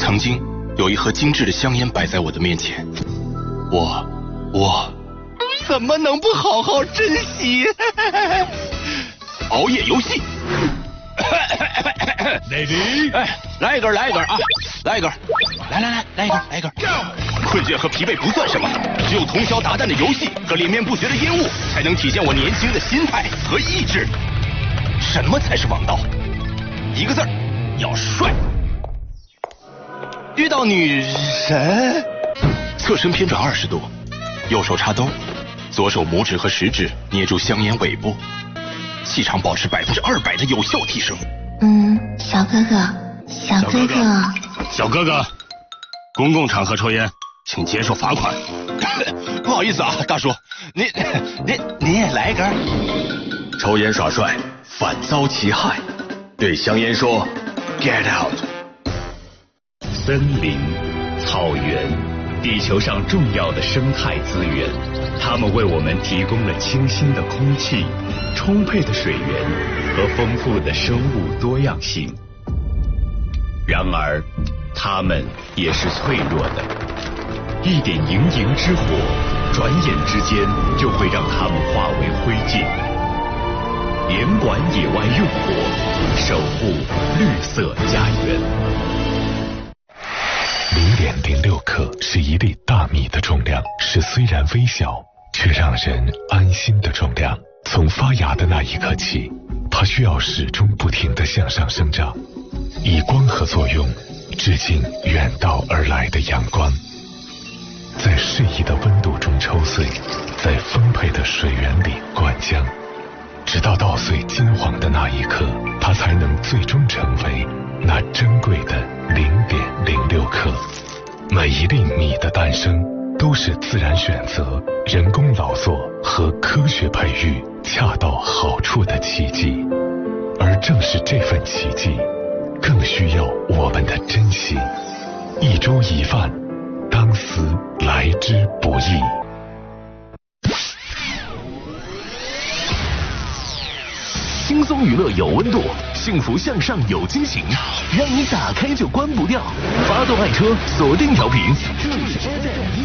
曾经有一盒精致的香烟摆在我的面前，我怎么能不好好珍惜？熬夜游戏。 Lady， 哎，来一根啊，来一根，来一根。困倦和疲惫不算什么，只有通宵达旦的游戏和连绵不绝的烟雾，才能体现我年轻的心态和意志。什么才是王道？一个字儿，要帅。遇到女神，侧身偏转20度，右手插兜，左手拇指和食指捏住香烟尾部，气场保持200%的有效提升。 小哥哥， 公共场合抽烟，请接受罚款。不好意思啊，大叔，您也来一根。 抽烟耍帅，反遭其害。对香烟说 ，Get out。 森林、草原，地球上重要的生态资源，它们为我们提供了清新的空气、充沛的水源和丰富的生物多样性。然而，它们也是脆弱的，一点营营之火，转眼之间就会让它们化为灰烬。严管野外用火，守护绿色家园。 0.06克是一粒大米的重量，是虽然微小却让人安心的重量。从发芽的那一刻起，它需要始终不停地向上生长，以光合作用致敬远道而来的阳光，在适宜的温度中抽穗，在丰沛的水源里灌浆，直到稻穗金黄的那一刻，它才能最终成为那珍贵的0.06克。每一粒米的诞生都是自然选择、人工劳作和科学培育恰到好处的奇迹，而正是这份奇迹更需要我们的珍惜。一粥一饭，当思来之不易。 轻松娱乐有温度，幸福向上有惊喜，让你打开就关不掉。发动爱车，锁定调频，这里是